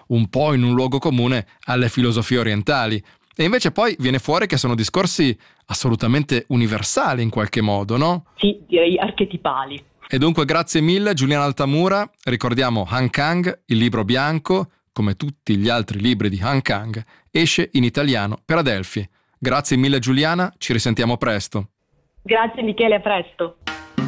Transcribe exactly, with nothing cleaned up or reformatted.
un po' in un luogo comune alle filosofie orientali. E invece poi viene fuori che sono discorsi assolutamente universali in qualche modo, no? Sì, direi archetipali. E dunque grazie mille Giuliana Altamura, ricordiamo Han Kang, il libro bianco, come tutti gli altri libri di Han Kang, esce in italiano per Adelphi. Grazie mille Giuliana, ci risentiamo presto. Grazie Michele, a presto.